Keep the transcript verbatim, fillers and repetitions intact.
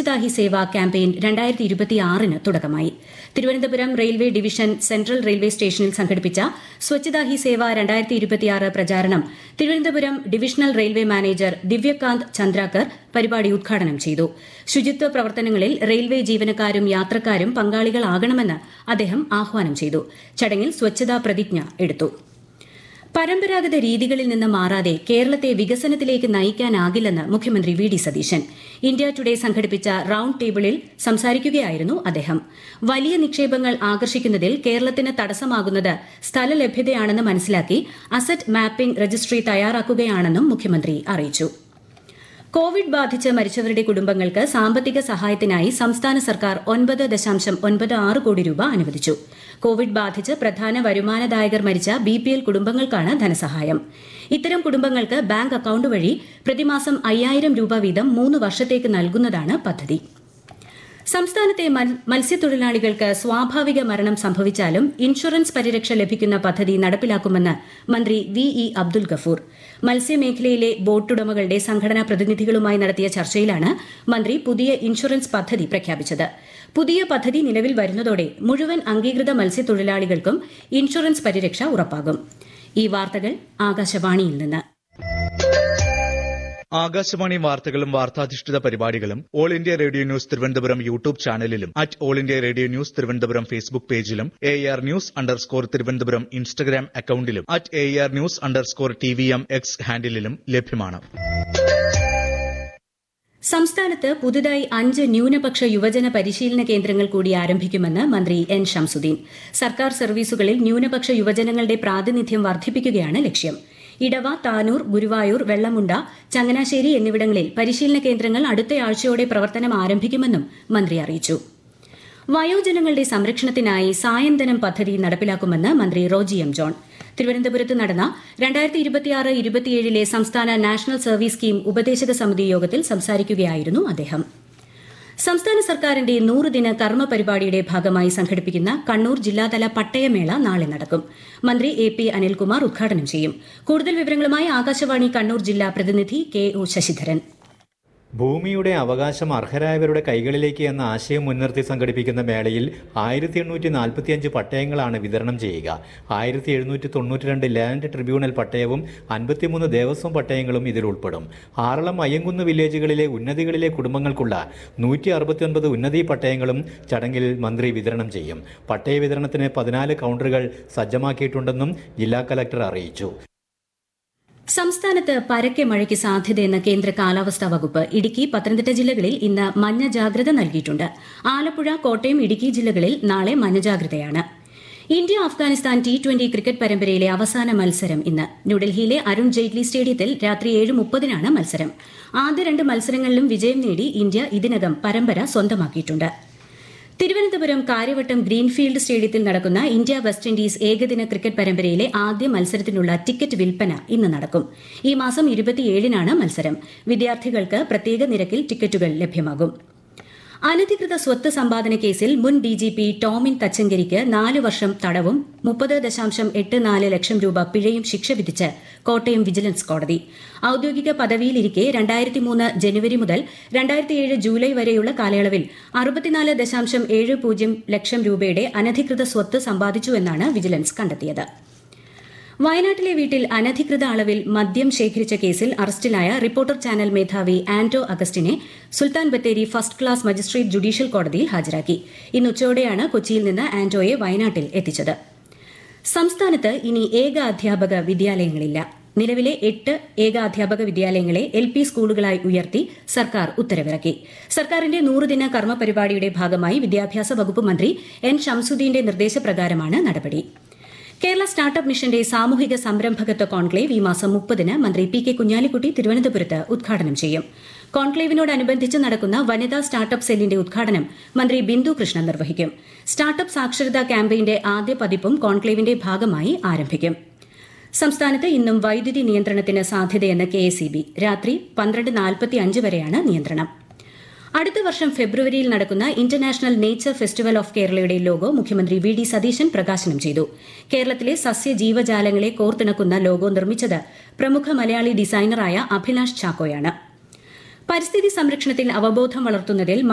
Swachhata Hi Seva campaign രണ്ടായിരത്തി ഇരുപത്തിയാറിന് തുടക്കമായി. Thiruvananthapuram railway division central railway സ്റ്റേഷനിൽ സംഘടിപ്പിച്ച സ്വച്ഛതാ ഹി സേവ രണ്ടായിരത്തി ഇരുപത്തിയാറ് പ്രചാരണം Thiruvananthapuram divisional railway manager Divyakant Chandrakar പരിപാടി ഉദ്ഘാടനം ചെയ്തു. ശുചിത്വ പ്രവർത്തനങ്ങളിൽ റെയിൽവേ ജീവനക്കാരും യാത്രക്കാരും പങ്കാളികളാകണമെന്ന് അദ്ദേഹം ആഹ്വാനം ചെയ്തു. ചടങ്ങിൽ സ്വച്ഛതാ പ്രതിജ്ഞ എടുത്തു. പരമ്പരാഗത രീതികളിൽ നിന്ന് മാറാതെ കേരളത്തെ വികസനത്തിലേക്ക് നയിക്കാനാകില്ലെന്ന് മുഖ്യമന്ത്രി V D Satheesan. India today സംഘടിപ്പിച്ച റൌണ്ട് ടേബിളിൽ സംസാരിക്കുകയായിരുന്നു അദ്ദേഹം. വലിയ നിക്ഷേപങ്ങൾ ആകർഷിക്കുന്നതിൽ കേരളത്തിന് തടസ്സമാകുന്നത് സ്ഥലലഭ്യതയാണെന്ന് മനസ്സിലാക്കി അസറ്റ് മാപ്പിംഗ് രജിസ്ട്രി തയ്യാറാക്കുകയാണെന്നും മുഖ്യമന്ത്രി അറിയിച്ചു. കോവിഡ് ബാധിച്ച് മരിച്ചവരുടെ കുടുംബങ്ങൾക്ക് സാമ്പത്തിക സഹായത്തിനായി സംസ്ഥാന സർക്കാർ ഒൻപത് ദശാംശം ഒൻപത് ആറ് കോടി രൂപ അനുവദിച്ചു. കോവിഡ് ബാധിച്ച് പ്രധാന വരുമാനദായകർ മരിച്ച ബിപിഎൽ കുടുംബങ്ങൾക്കാണ് ധനസഹായം. ഇത്തരം കുടുംബങ്ങൾക്ക് ബാങ്ക് അക്കൌണ്ട് വഴി പ്രതിമാസം അയ്യായിരം രൂപ വീതം മൂന്ന് വർഷത്തേക്ക് നൽകുന്നതാണ് പദ്ധതി. സംസ്ഥാനത്തെ മത്സ്യത്തൊഴിലാളികൾക്ക് സ്വാഭാവിക മരണം സംഭവിച്ചാലും ഇൻഷുറൻസ് പരിരക്ഷ ലഭിക്കുന്ന പദ്ധതി നടപ്പിലാക്കുമെന്ന് മന്ത്രി വി ഇ അബ്ദുൽ ഗഫൂർ. മത്സ്യമേഖലയിലെ ബോട്ടുടമകളുടെ സംഘടനാ പ്രതിനിധികളുമായി നടത്തിയ ചർച്ചയിലാണ് മന്ത്രി പുതിയ ഇൻഷുറൻസ് പദ്ധതി പ്രഖ്യാപിച്ചത്. പുതിയ പദ്ധതി നിലവിൽ വരുന്നതോടെ മുഴുവൻ അംഗീകൃത മത്സ്യത്തൊഴിലാളികൾക്കും ഇൻഷുറൻസ് പരിരക്ഷ ഉറപ്പാകും. ഈ വാർത്തകൾ ആകാശവാണിയിൽ നിന്ന്. ആകാശവാണി വാർത്തകളും വാർത്താധിഷ്ഠിത പരിപാടികളും all India radio news Thiruvananthapuram YouTube ചാനലിലും at all India radio news Thiruvananthapuram Facebook പേജിലും A R news underscore Thiruvananthapuram Instagram അക്കൌണ്ടിലും at A R news underscore T V M X ഹാൻഡിലും ലഭ്യമാണ്. സംസ്ഥാനത്ത് പുതുതായി അഞ്ച് ന്യൂനപക്ഷ യുവജന പരിശീലന കേന്ദ്രങ്ങൾ കൂടി ആരംഭിക്കുമെന്ന് മന്ത്രി എൻ ഷംസുദ്ദീൻ. സർക്കാർ സർവീസുകളിൽ ന്യൂനപക്ഷ യുവജനങ്ങളുടെ പ്രാതിനിധ്യം വർദ്ധിപ്പിക്കുകയാണ് ലക്ഷ്യം. ഇടവ, താനൂർ, ഗുരുവായൂർ, വെള്ളമുണ്ട, ചങ്ങനാശ്ശേരി എന്നിവിടങ്ങളിൽ പരിശീലന കേന്ദ്രങ്ങൾ അടുത്തയാഴ്ചയോടെ പ്രവർത്തനം ആരംഭിക്കുമെന്നും മന്ത്രി അറിയിച്ചു. വയോജനങ്ങളുടെ സംരക്ഷണത്തിനായി സായന്തനം പദ്ധതി നടപ്പിലാക്കുമെന്ന് മന്ത്രി റോജി എം ജോൺ. തിരുവനന്തപുരത്ത് നടന്ന രണ്ടായിരത്തി ഇരുപത്തിയാറ് ഇരുപത്തിയേഴിലെ സംസ്ഥാന നാഷണൽ സർവീസ് സ്കീം ഉപദേശക സമിതി യോഗത്തിൽ സംസാരിക്കുകയായിരുന്നു അദ്ദേഹം. സംസ്ഥാന സർക്കാരിന്റെ നൂറുദിന കർമ്മ പരിപാടിയുടെ ഭാഗമായി സംഘടിപ്പിക്കുന്ന കണ്ണൂർ ജില്ലാതല പട്ടയമേള നാളെ നടക്കും. മന്ത്രി എ പി അനിൽകുമാർ ഉദ്ഘാടനം ചെയ്യും. കൂടുതൽ വിവരങ്ങളുമായി ആകാശവാണി കണ്ണൂർ ജില്ലാ പ്രതിനിധി കെ ഒ ശശിധരൻ. ഭൂമിയുടെ അവകാശം അർഹരായവരുടെ കൈകളിലേക്ക് എന്ന ആശയം മുൻനിർത്തി സംഘടിപ്പിക്കുന്ന മേളയിൽ ആയിരത്തി എണ്ണൂറ്റി നാൽപ്പത്തിയഞ്ച് പട്ടയങ്ങളാണ് വിതരണം ചെയ്യുക. ആയിരത്തി എഴുന്നൂറ്റി തൊണ്ണൂറ്റി രണ്ട് ലാൻഡ് ട്രിബ്യൂണൽ പട്ടയവും അൻപത്തിമൂന്ന് ദേവസ്വം പട്ടയങ്ങളും ഇതിൽ ഉൾപ്പെടും. ആറളം, അയ്യങ്കുന്ന് വില്ലേജുകളിലെ ഉന്നതികളിലെ കുടുംബങ്ങൾക്കുള്ള നൂറ്റി അറുപത്തിയൊൻപത് ഉന്നതി പട്ടയങ്ങളും ചടങ്ങിൽ മന്ത്രി വിതരണം ചെയ്യും. പട്ടയ വിതരണത്തിന് പതിനാല് കൌണ്ടറുകൾ സജ്ജമാക്കിയിട്ടുണ്ടെന്നും ജില്ലാ കലക്ടർ അറിയിച്ചു. സംസ്ഥാനത്ത് പരക്കെ മഴയ്ക്ക് സാധ്യതയെന്ന് കേന്ദ്ര കാലാവസ്ഥാ വകുപ്പ്. ഇടുക്കി, പത്തനംതിട്ട ജില്ലകളിൽ ഇന്ന് മഞ്ഞ ജാഗ്രത നൽകിയിട്ടുണ്ട്. ആലപ്പുഴ, കോട്ടയം, ഇടുക്കി ജില്ലകളിൽ നാളെ മഞ്ഞ ജാഗ്രതയാണ്. India Afghanistan T twenty cricket പരമ്പരയിലെ അവസാന മത്സരം ഇന്ന് ന്യൂഡൽഹിയിലെ അരുൺ ജെയ്റ്റ്ലി സ്റ്റേഡിയത്തിൽ രാത്രി ഏഴ് മുപ്പതിനാണ് മത്സരം. ആദ്യ രണ്ട് മത്സരങ്ങളിലും വിജയം നേടി ഇന്ത്യ ഇതിനകം പരമ്പര സ്വന്തമാക്കിയിട്ടുണ്ട്. തിരുവനന്തപുരം കാര്യവട്ടം ഗ്രീൻഫീൽഡ് സ്റ്റേഡിയത്തിൽ നടക്കുന്ന ഇന്ത്യ വെസ്റ്റ് ഇൻഡീസ് ഏകദിന ക്രിക്കറ്റ് പരമ്പരയിലെ ആദ്യ മത്സരത്തിനുള്ള ടിക്കറ്റ് വിൽപ്പന ഇന്ന് നടക്കും. ഈ മാസം ഇരുപത്തിയേഴിനാണ് മത്സരം. വിദ്യാർത്ഥികൾക്ക് പ്രത്യേക നിരക്കിൽ ടിക്കറ്റുകൾ ലഭ്യമാകും. അനധികൃത സ്വത്ത് സമ്പാദന കേസിൽ മുൻ ഡിജിപി ടോമിൻ തച്ചങ്കരിക്ക് നാല് വർഷം തടവും മുപ്പത് ദശാംശം എട്ട് നാല് ലക്ഷം രൂപ പിഴയും ശിക്ഷ വിധിച്ച് കോട്ടയം വിജിലൻസ് കോടതി. ഔദ്യോഗിക പദവിയിലിരിക്കെ രണ്ടായിരത്തി മൂന്ന് ജനുവരി മുതൽ രണ്ടായിരത്തിയേഴ് ജൂലൈ വരെയുള്ള കാലയളവിൽ അറുപത്തിനാല് ദശാംശം ഏഴ് പൂജ്യം ലക്ഷം രൂപയുടെ അനധികൃത സ്വത്ത് സമ്പാദിച്ചുവെന്നാണ് വിജിലൻസ് കണ്ടെത്തിയത്. വയനാട്ടിലെ വീട്ടിൽ അനധികൃത അളവിൽ മദ്യം ശേഖരിച്ച കേസിൽ അറസ്റ്റിലായ റിപ്പോർട്ടർ ചാനൽ മേധാവി Anto അഗസ്റ്റിനെ Sultan Bathery first class magistrate judicial കോടതിയിൽ ഹാജരാക്കി. ഇന്ന് ഉച്ചയോടെയാണ് കൊച്ചിയിൽ നിന്ന് ആന്റോയെ വയനാട്ടിൽ എത്തിച്ചത്. സംസ്ഥാനത്ത് ഇനി ഏക അധ്യാപക വിദ്യാലയങ്ങളില്ല. നിലവിലെ എട്ട് ഏകാധ്യാപക വിദ്യാലയങ്ങളെ എൽ പി സ്കൂളുകളായി ഉയർത്തി സർക്കാർ ഉത്തരവിറക്കി. സർക്കാരിന്റെ നൂറുദിന കർമ്മ പരിപാടിയുടെ ഭാഗമായി വിദ്യാഭ്യാസ വകുപ്പ് മന്ത്രി എൻ ഷംസുദ്ദീന്റെ നിർദ്ദേശപ്രകാരമാണ് നടപടി. കേരള സ്റ്റാർട്ടപ്പ് മിഷന്റെ സാമൂഹിക സംരംഭകത്വ കോൺക്ലേവ് ഈ മാസം മുപ്പതിന് മന്ത്രി പി കെ കുഞ്ഞാലിക്കുട്ടി തിരുവനന്തപുരത്ത് ഉദ്ഘാടനം ചെയ്യും. കോൺക്ലേവിനോടനുബന്ധിച്ച് നടക്കുന്ന വനിതാ സ്റ്റാർട്ടപ്പ് സെല്ലിന്റെ ഉദ്ഘാടനം മന്ത്രി ബിന്ദു കൃഷ്ണൻ നിർവഹിക്കും. സ്റ്റാർട്ടപ്പ് സാക്ഷരതാ ക്യാമ്പയിന്റെ ആദ്യ പതിപ്പും കോൺക്ലേവിന്റെ ഭാഗമായി ആരംഭിക്കും. സംസ്ഥാനത്ത് ഇന്നും വൈദ്യുതി നിയന്ത്രണത്തിന് സാധ്യതയെന്ന് കെ എസ് ഇ ബി. രാത്രി പന്ത്രണ്ട് നാൽപ്പത്തിയഞ്ച് വരെയാണ് നിയന്ത്രണം. അടുത്ത വർഷം ഫെബ്രുവരിയിൽ നടക്കുന്ന ഇന്റർനാഷണൽ നേച്ചർ ഫെസ്റ്റിവൽ ഓഫ് കേരളയുടെ ലോഗോ മുഖ്യമന്ത്രി വി ഡി സതീശൻ പ്രകാശനം ചെയ്തു. കേരളത്തിലെ സസ്യജീവജാലങ്ങളെ കോർത്തിണക്കുന്ന ലോഗോ നിർമ്മിച്ചത് പ്രമുഖ മലയാളി ഡിസൈനറായ അഭിലാഷ് ചാക്കോയാണ്. പരിസ്ഥിതി സംരക്ഷണത്തിൽ അവബോധം വളർത്തുന്നതിൽ